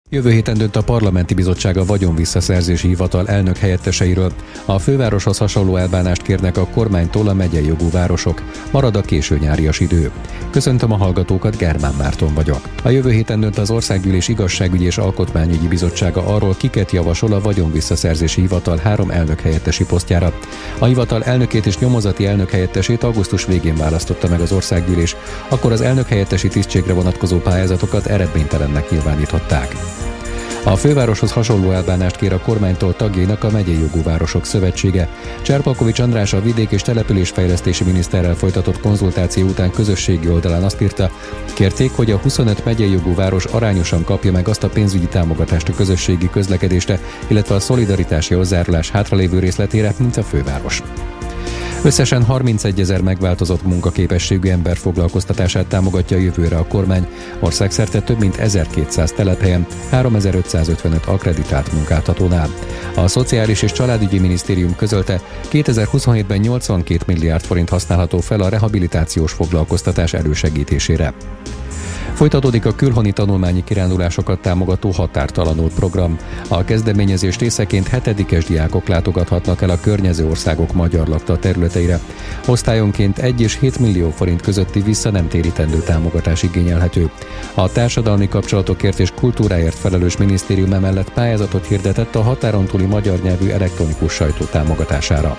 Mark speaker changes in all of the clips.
Speaker 1: Jövő héten dönt a Parlamenti Bizottság a Vagyonvisszaszerzési Hivatal elnök helyetteseiről. A fővároshoz hasonló elbánást kérnek a kormánytól a megyei jogú városok. Marad a késő nyárias idő. Köszöntöm a hallgatókat, Germán Márton vagyok. A jövő héten dönt az Országgyűlés Igazságügyi és Alkotmányügyi Bizottsága arról, kiket javasol a Vagyonvisszaszerzési Hivatal 3 elnök helyettesi posztjára. A hivatal elnökét és nyomozati elnök helyettesét augusztus végén választotta meg az Országgyűlés, akkor az elnök helyettesi tisztségre vonatkozó pályázatokat eredménytelennek nyilvánították. A fővároshoz hasonló elbánást kér a kormánytól tagjainak a Megyei Jogú Városok Szövetsége. Cserpalkovics András a vidék- és településfejlesztési miniszterrel folytatott konzultáció után közösségi oldalán azt írta, kérték, hogy a 25 megyei jogú város arányosan kapja meg azt a pénzügyi támogatást a közösségi közlekedésre, illetve a szolidaritási hozzájárulás hátralévő részletére, mint a főváros. Összesen 31 000 megváltozott munkaképességű ember foglalkoztatását támogatja jövőre a kormány. Országszerte több mint 1200 telephelyen, 3555 akkreditált munkáltatónál. A Szociális és Családügyi Minisztérium közölte, 2027-ben 82 milliárd forint használható fel a rehabilitációs foglalkoztatás elősegítésére. Folytatódik a külhoni tanulmányi kirándulásokat támogató Határtalanul program. A kezdeményezés részeként 7-es diákok látogathatnak el a környező országok magyar lakta területeire. Osztályonként 1 és 7 millió forint közötti vissza nem térítendő támogatás igényelhető. A társadalmi kapcsolatokért és kultúráért felelős minisztérium emellett pályázatot hirdetett a határon túli magyar nyelvű elektronikus sajtó támogatására.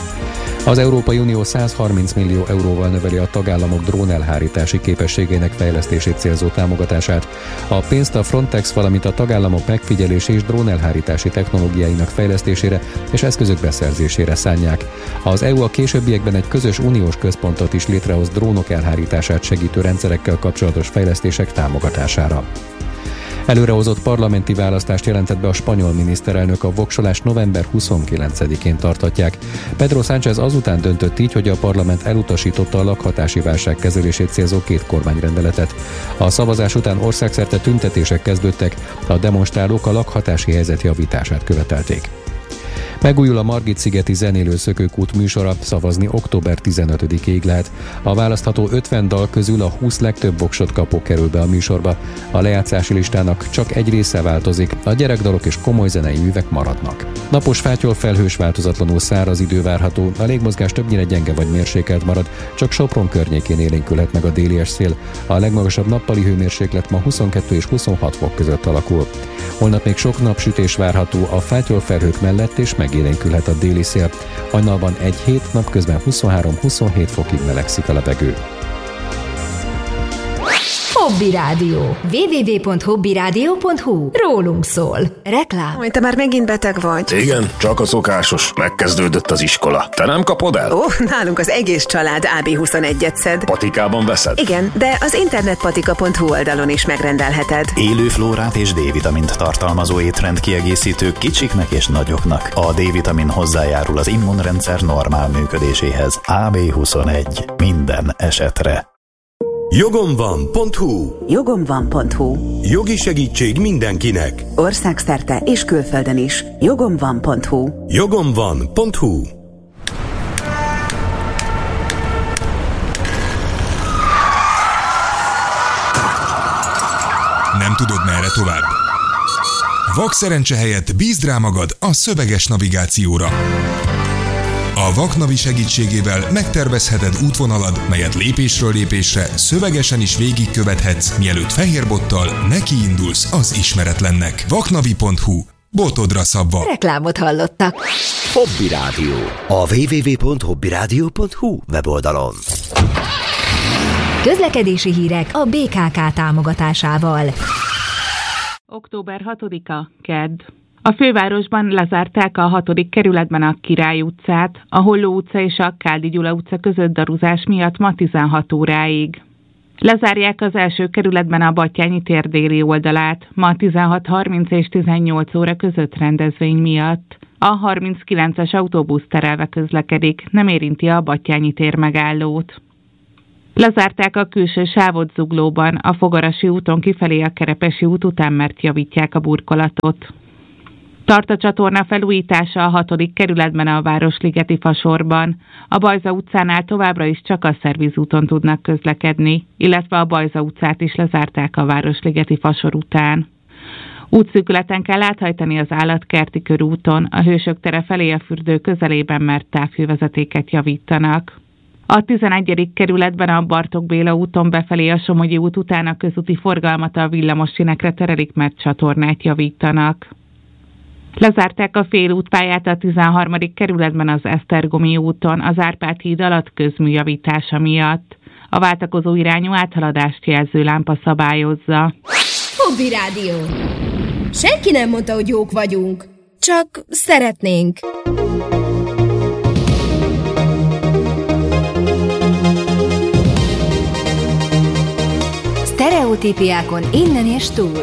Speaker 1: Az Európai Unió 130 millió euróval növeli a tagállamok drónelhárítási képességének fejlesztését célzó támogatását. A pénzt a Frontex, valamint a tagállamok megfigyelési és drónelhárítási technológiáinak fejlesztésére és eszközök beszerzésére szánják. Az EU a későbbiekben egy közös uniós központot is létrehoz drónok elhárítását segítő rendszerekkel kapcsolatos fejlesztések támogatására. Előrehozott parlamenti választást jelentett be a spanyol miniszterelnök, a voksolást november 29-én tartatják. Pedro Sánchez azután döntött így, hogy a parlament elutasította a lakhatási válság kezelését célzó 2 kormányrendeletet. A szavazás után országszerte tüntetések kezdődtek, a demonstrálók a lakhatási helyzet javítását követelték. Megújul a Margit-szigeti zenélő-szökőkút műsora, szavazni október 15-ig lehet. A választható 50 dal közül a 20 legtöbb voksot kapó kerül be a műsorba. A lejátszási listának csak egy része változik, a gyerekdalok és komoly zenei művek maradnak. Napos fátyol-felhős, változatlanul száraz idő várható, a légmozgás többnyire gyenge vagy mérsékelt marad, csak Sopron környékén élénkülhet meg a déli szél. A legmagasabb nappali hőmérséklet ma 22 és 26 fok között alakul. Holnap még sok napsütés várható a fátyol-felhők mellett, és megélénkülhet a déli szél. Hajnalban 1-7, napközben 23-27 fokig melegszik a levegő.
Speaker 2: Hobby Rádió. www.hobbyradio.hu. Rólunk szól. Reklám.
Speaker 3: Te már megint beteg vagy?
Speaker 4: Igen, csak a szokásos. Megkezdődött az iskola. Te nem kapod el?
Speaker 3: Nálunk az egész család AB21-et szed.
Speaker 4: Patikában veszed?
Speaker 3: Igen, de az internetpatika.hu oldalon is megrendelheted.
Speaker 5: Élő flórát és D-vitamint tartalmazó étrendkiegészítők kicsiknek és nagyoknak. A D-vitamin hozzájárul az immunrendszer normál működéséhez. AB21. Minden esetre.
Speaker 6: Jogomvan.hu.
Speaker 3: Jogomvan.hu.
Speaker 6: Jogi segítség mindenkinek.
Speaker 3: Országszerte és külföldön is. Jogomvan.hu.
Speaker 6: Jogomvan.hu. Nem tudod, merre tovább? Vakszerencse helyett bízd rá magad a szöveges navigációra. A Vaknavi segítségével megtervezheted útvonalad, melyet lépésről lépésre szövegesen is végigkövethetsz, mielőtt fehérbottal nekiindulsz az ismeretlennek. Vaknavi.hu. Botodra szabva.
Speaker 2: Reklámot hallottak.
Speaker 7: Hobby Rádió. A www.hobbyradio.hu weboldalon.
Speaker 2: Közlekedési hírek a BKK támogatásával.
Speaker 8: Október 6-a, kedd. A fővárosban lezárták a 6. kerületben a Király utcát, a Holló utca és a Káldi Gyula utca között daruzás miatt ma 16 óráig. Lezárják az első kerületben a Batthyány tér déli oldalát, ma 16:30 és 18 óra között rendezvény miatt. A 39-es autóbusz terelve közlekedik, nem érinti a Batthyány tér megállót. Lezárták a külső sávot Zuglóban, a Fogarasi úton kifelé a Kerepesi út után, mert javítják a burkolatot. Tart a csatorna felújítása a 6. kerületben a Városligeti Fasorban. A Bajza utcánál továbbra is csak a Szervizúton tudnak közlekedni, illetve a Bajza utcát is lezárták a Városligeti Fasor után. Útszűkületen kell áthajtani az Állatkerti körúton, a Hősök tere felé a fürdő közelében, mert távhővezetéket javítanak. A 11. kerületben a Bartók Béla úton befelé a Somogyi út után a közúti forgalmat a villamossinekre terelik, mert csatornát javítanak. Lezárták a félútpályát a 13. kerületben az Esztergomi úton, az Árpád híd alatt közműjavítása miatt. A váltakozó irányú áthaladást jelző lámpa szabályozza.
Speaker 9: Hobby Rádió. Senki nem mondta, hogy jók vagyunk, csak szeretnénk.
Speaker 2: Sztereotípiákon innen és túl.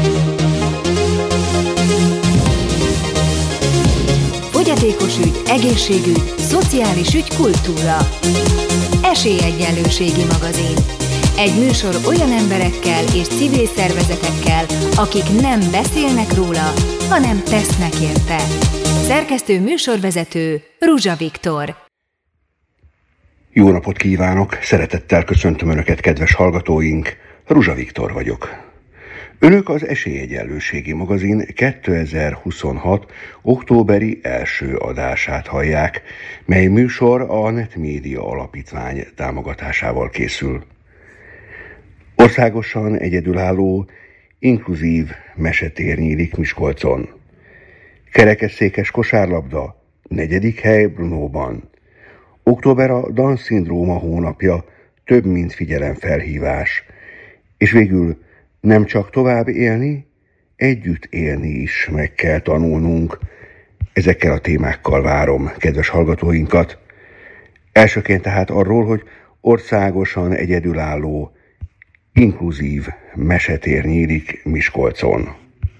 Speaker 2: Fogyatékos ügy, egészségügy, szociális ügy, kultúra. Esélyegyenlőségi magazin. Egy műsor olyan emberekkel és civil szervezetekkel, akik nem beszélnek róla, hanem tesznek érte. Szerkesztő műsorvezető Ruzsa Viktor.
Speaker 10: Jó napot kívánok! Szeretettel köszöntöm Önöket, kedves hallgatóink! Ruzsa Viktor vagyok. Önök az Esélyegyenlőségi magazin 2026. októberi első adását hallják, mely műsor a Netmédia Alapítvány támogatásával készül. Országosan egyedülálló, inkluzív mesetér nyílik Miskolcon. Kerekesszékes kosárlabda, 4. hely Brnóban. Október a Down-szindróma hónapja, több mint figyelemfelhívás. És végül nem csak tovább élni, együtt élni is meg kell tanulnunk. Ezekkel a témákkal várom kedves hallgatóinkat. Elsőként tehát arról, hogy országosan egyedülálló, inkluzív mesetér nyílik Miskolcon.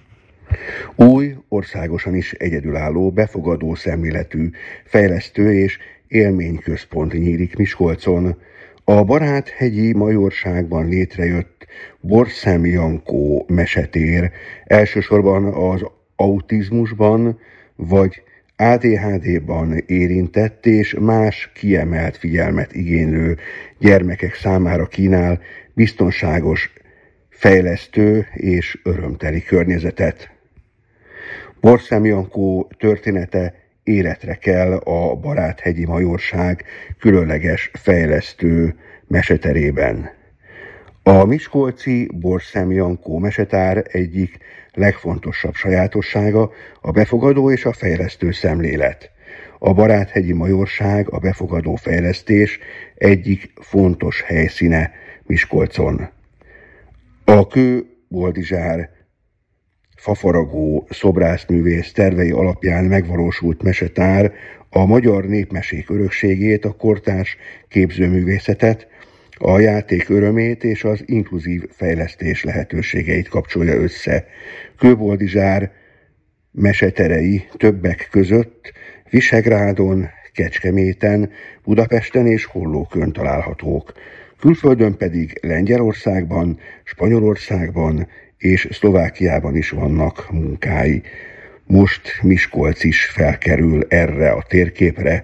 Speaker 10: Új, országosan is egyedülálló, befogadó szemléletű, fejlesztő és élményközpont nyílik Miskolcon. A Baráthegyi Majorságban létrejött Borszem Jankó mesetér elsősorban az autizmusban vagy ADHD-ban érintett és más kiemelt figyelmet igénylő gyermekek számára kínál biztonságos, fejlesztő és örömteli környezetet. Borszem Jankó története életre kell a Baráthegyi Majorság különleges fejlesztő meseterében. A miskolci Borszem Jankó mesetár egyik legfontosabb sajátossága a befogadó és a fejlesztő szemlélet. A Baráthegyi Majorság a befogadó fejlesztés egyik fontos helyszíne Miskolcon. A Kő Boldizsár fafaragó szobrászművész tervei alapján megvalósult mesetár a magyar népmesék örökségét, a kortárs képzőművészetet, a játék örömét és az inkluzív fejlesztés lehetőségeit kapcsolja össze. Kőboldizsár meseterei többek között Visegrádon, Kecskeméten, Budapesten és Hollókön találhatók. Külföldön pedig Lengyelországban, Spanyolországban és Szlovákiában is vannak munkái. Most Miskolc is felkerül erre a térképre.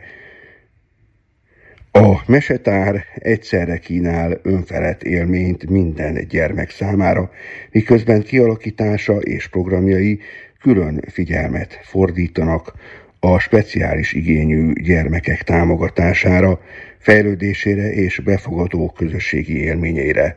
Speaker 10: A mesetár egyszerre kínál önfelett élményt minden gyermek számára, miközben kialakítása és programjai külön figyelmet fordítanak a speciális igényű gyermekek támogatására, fejlődésére és befogadó közösségi élményeire.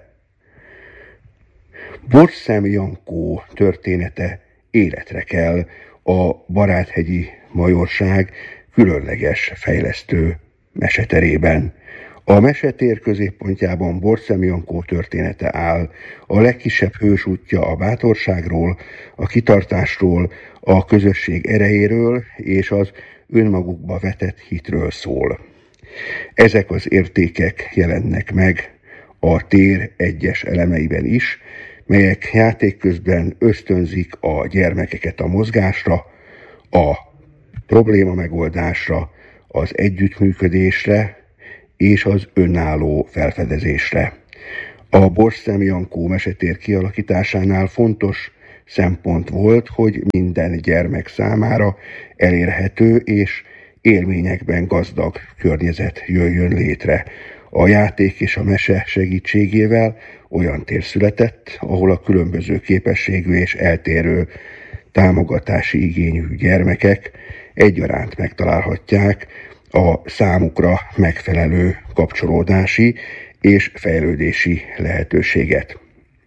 Speaker 10: Borszem Jankó története életre kell a Baráthegyi Majorság különleges fejlesztő meseterében. A mesetér középpontjában Borszem Jankó története áll, a legkisebb hősútja a bátorságról, a kitartásról, a közösség erejéről és az önmagukba vetett hitről szól. Ezek az értékek jelennek meg a tér egyes elemeiben is, melyek játék közben ösztönzik a gyermekeket a mozgásra, a probléma megoldásra, az együttműködésre és az önálló felfedezésre. A Borszem Jankó mesetér kialakításánál fontos szempont volt, hogy minden gyermek számára elérhető és élményekben gazdag környezet jöjjön létre. A játék és a mese segítségével olyan tér született, ahol a különböző képességű és eltérő támogatási igényű gyermekek egyaránt megtalálhatják a számukra megfelelő kapcsolódási és fejlődési lehetőséget.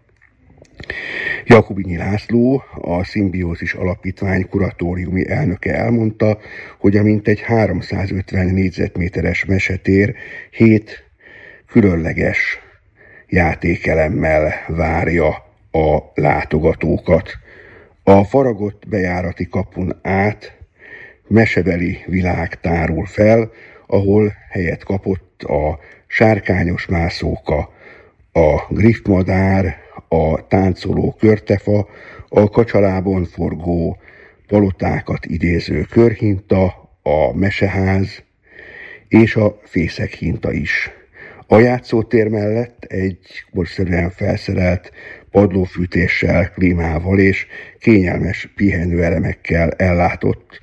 Speaker 10: Jakubinyi László, a Szimbiózis Alapítvány kuratóriumi elnöke elmondta, hogy a mintegy 350 négyzetméteres mesetér 7 különleges játékelemmel várja a látogatókat. A faragott bejárati kapun át mesebeli világ tárul fel, ahol helyet kapott a sárkányos mászóka, a griffmadár, a táncoló körtefa, a kacsalában forgó palotákat idéző körhinta, a meseház és a fészekhinta is. A játszótér mellett egy korszerűen felszerelt padlófűtéssel, klímával és kényelmes pihenőelemekkel ellátott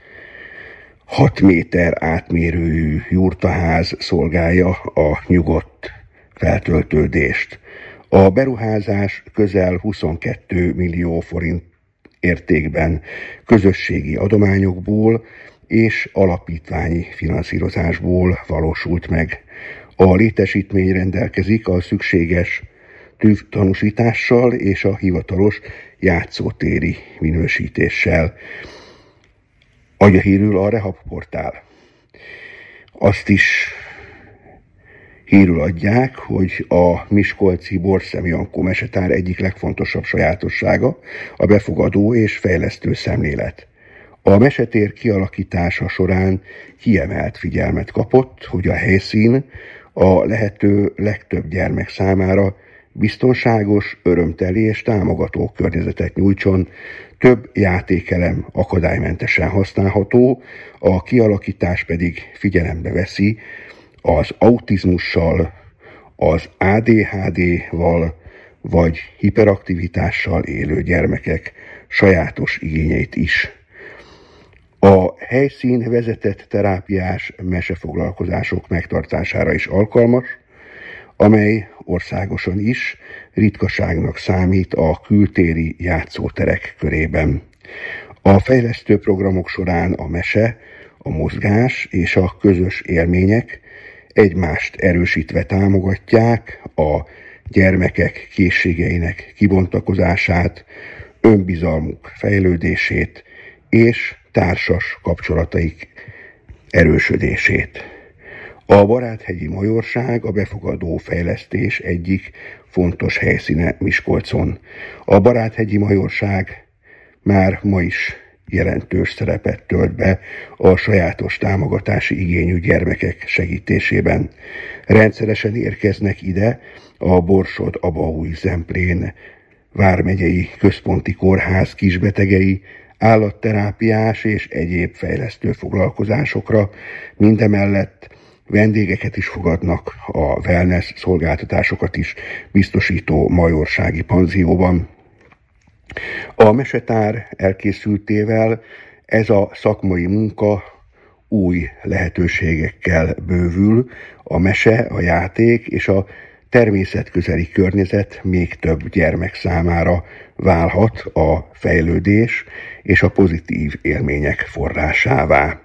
Speaker 10: 6 méter átmérőjű jurtaház szolgálja a nyugodt feltöltődést. A beruházás közel 22 millió forint értékben közösségi adományokból és alapítványi finanszírozásból valósult meg. A létesítmény rendelkezik a szükséges tűztanúsítással és a hivatalos játszótéri minősítéssel. Adja hírül a Rehab portál. Azt is hírül adják, hogy a miskolci Borszem Jankó mesetár egyik legfontosabb sajátossága a befogadó és fejlesztő szemlélet. A mesetér kialakítása során kiemelt figyelmet kapott, hogy a helyszín a lehető legtöbb gyermek számára biztonságos, örömteli és támogató környezetet nyújtson, több játékelem akadálymentesen használható, a kialakítás pedig figyelembe veszi az autizmussal, az ADHD-val vagy hiperaktivitással élő gyermekek sajátos igényeit is. A helyszín vezetett terápiás mesefoglalkozások megtartására is alkalmas, amely országosan is ritkaságnak számít a kültéri játszóterek körében. A fejlesztő programok során a mese, a mozgás és a közös élmények egymást erősítve támogatják a gyermekek készségeinek kibontakozását, önbizalmuk fejlődését és társas kapcsolataik erősödését. A Baráthegyi Majorság a befogadó fejlesztés egyik fontos helyszíne Miskolcon. A Baráthegyi Majorság már ma is jelentős szerepet tölt be a sajátos támogatási igényű gyermekek segítésében. Rendszeresen érkeznek ide a Borsod-Abaúj-Zemplén vármegyei központi kórház kisbetegei, állatterápiás és egyéb fejlesztő foglalkozásokra, mindemellett vendégeket is fogadnak a wellness szolgáltatásokat is biztosító majorsági panzióban. A mesetár elkészültével ez a szakmai munka új lehetőségekkel bővül, a mese, a játék és a természetközeli környezet még több gyermek számára válhat a fejlődés és a pozitív élmények forrásává.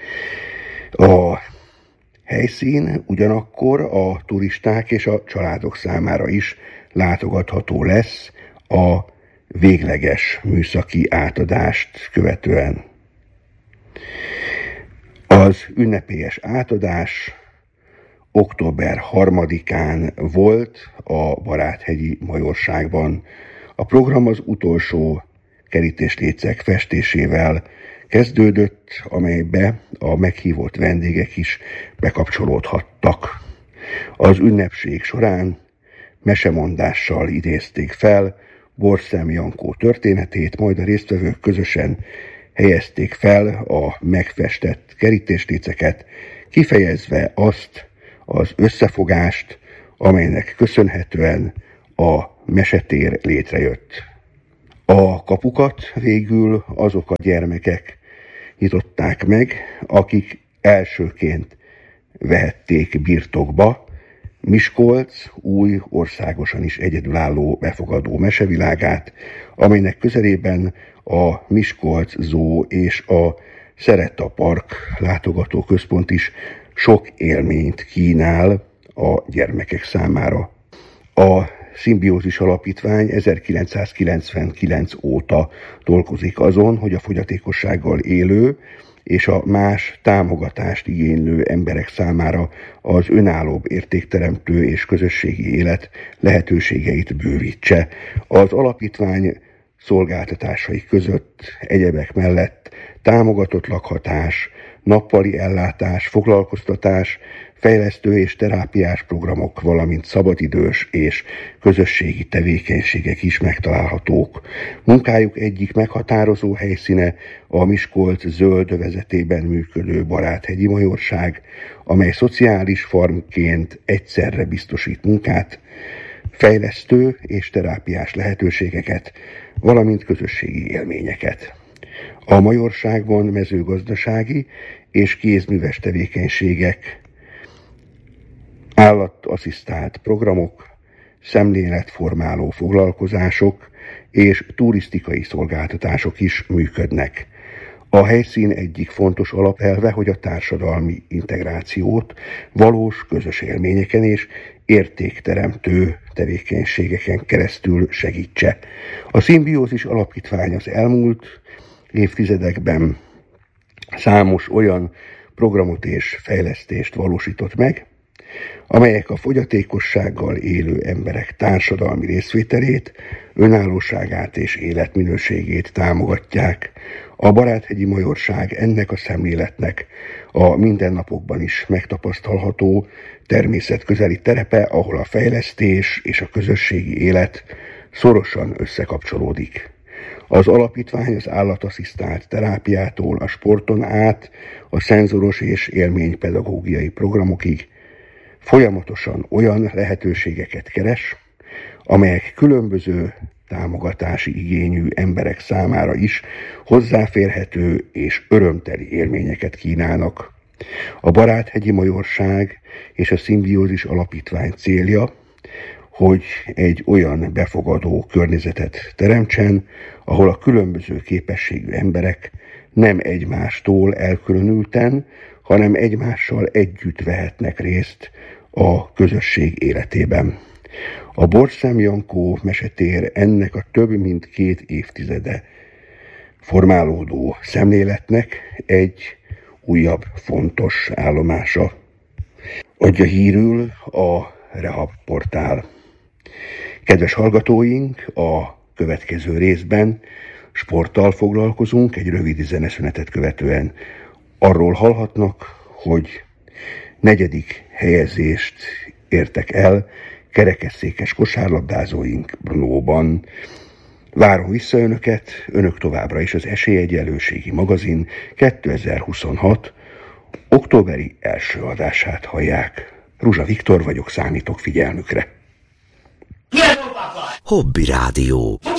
Speaker 10: A helyszín ugyanakkor a turisták és a családok számára is látogatható lesz a végleges műszaki átadást követően. Az ünnepélyes átadás október 3-án volt a Baráthegyi Majorságban. A program az utolsó kerítéslécek festésével kezdődött, amelybe a meghívott vendégek is bekapcsolódhattak. Az ünnepség során mesemondással idézték fel Borszem Jankó történetét, majd a résztvevők közösen helyezték fel a megfestett kerítésléceket, kifejezve azt az összefogást, amelynek köszönhetően a mesetér létrejött. A kapukat végül azok a gyermekek nyitották meg, akik elsőként vehették birtokba Miskolc új, országosan is egyedülálló befogadó mesevilágát, amelynek közelében a Miskolc Zoo és a Szeretta Park látogatóközpont is sok élményt kínál a gyermekek számára. A Szimbiózis Alapítvány 1999 óta dolgozik azon, hogy a fogyatékossággal élő és a más támogatást igénylő emberek számára az önállóbb, értékteremtő és közösségi élet lehetőségeit bővítse. Az alapítvány szolgáltatásai között egyebek mellett támogatott lakhatás, nappali ellátás, foglalkoztatás, fejlesztő és terápiás programok, valamint szabadidős és közösségi tevékenységek is megtalálhatók. Munkájuk egyik meghatározó helyszíne a Miskolc zöld övezetében működő Baráthegyi Majorság, amely szociális farmként egyszerre biztosít munkát, fejlesztő és terápiás lehetőségeket, valamint közösségi élményeket. A majorságban mezőgazdasági és kézműves tevékenységek, állatasszisztált programok, szemléletformáló foglalkozások és turisztikai szolgáltatások is működnek. A helyszín egyik fontos alapelve, hogy a társadalmi integrációt valós közös élményeken és értékteremtő tevékenységeken keresztül segítse. A Szimbiózis Alapítvány az elmúlt évtizedekben számos olyan programot és fejlesztést valósított meg, amelyek a fogyatékossággal élő emberek társadalmi részvételét, önállóságát és életminőségét támogatják. A Baráthegyi Majorság ennek a szemléletnek a mindennapokban is megtapasztalható természetközeli terepe, ahol a fejlesztés és a közösségi élet szorosan összekapcsolódik. Az alapítvány az állatasszisztált terápiától a sporton át a szenzoros és élménypedagógiai programokig folyamatosan olyan lehetőségeket keres, amelyek különböző támogatási igényű emberek számára is hozzáférhető és örömteli élményeket kínálnak. A Baráthegyi Majorság és a Szimbiózis Alapítvány célja, hogy egy olyan befogadó környezetet teremtsen, ahol a különböző képességű emberek nem egymástól elkülönülten, hanem egymással együtt vehetnek részt a közösség életében. A Borszem Jankó mesetér ennek a több mint 2 évtizede formálódó szemléletnek egy újabb fontos állomása. Adja hírül a Rehab portál. Kedves hallgatóink, a következő részben sporttal foglalkozunk, egy rövid zeneszünetet követően arról hallhatnak, hogy 4. helyezést értek el kerekesszékes kosárlabdázóink Brnóban. Várom vissza önök továbbra is az Esélyegyenlőségi magazin 2026. októberi első adását hallják. Ruzsa Viktor vagyok, számítok figyelmükre.
Speaker 7: Hobby Rádió.